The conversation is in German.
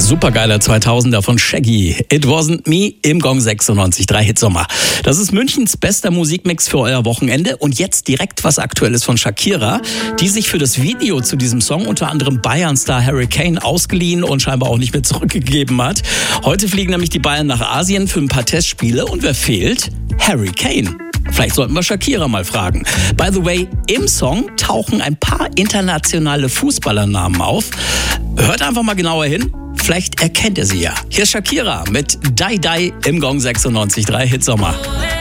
Supergeiler 2000er von Shaggy. It Wasn't Me im Gong 96.3 Hitsommer. Das ist Münchens bester Musikmix für euer Wochenende. Und jetzt direkt was Aktuelles von Shakira, die sich für das Video zu diesem Song unter anderem Bayern-Star Harry Kane ausgeliehen und scheinbar auch nicht mehr zurückgegeben hat. Heute fliegen nämlich die Bayern nach Asien für ein paar Testspiele. Und wer fehlt? Harry Kane. Vielleicht sollten wir Shakira mal fragen. By the way, im Song tauchen ein paar internationale Fußballernamen auf. Hört einfach mal genauer hin. Vielleicht erkennt ihr sie ja. Hier ist Shakira mit Die Die im Gong 96.3 Hitsommer.